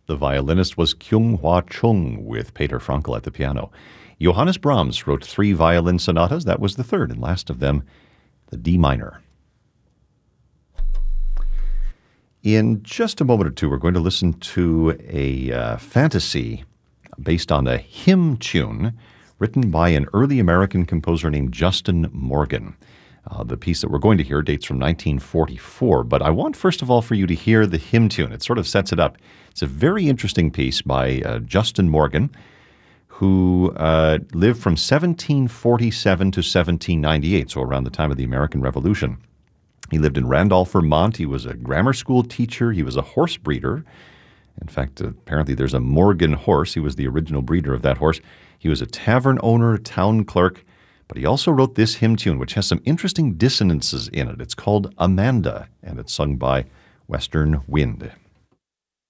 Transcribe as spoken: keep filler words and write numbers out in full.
The violinist was Kyung Hwa Chung with Peter Frankl at the piano. Johannes Brahms wrote three violin sonatas. That was the third and last of them, the D minor. In just a moment or two, we're going to listen to a uh, fantasy based on a hymn tune written by an early American composer named Justin Morgan. Uh, the piece that we're going to hear dates from nineteen forty-four, but I want first of all for you to hear the hymn tune. It sort of sets it up. It's a very interesting piece by uh, Justin Morgan, who uh, lived from seventeen forty-seven to seventeen ninety-eight, so around the time of the American Revolution. He lived in Randolph, Vermont. He was a grammar school teacher. He was a horse breeder. In fact, apparently there's a Morgan horse. He was the original breeder of that horse. He was a tavern owner, town clerk, but he also wrote this hymn tune, which has some interesting dissonances in it. It's called Amanda, and it's sung by Western Wind.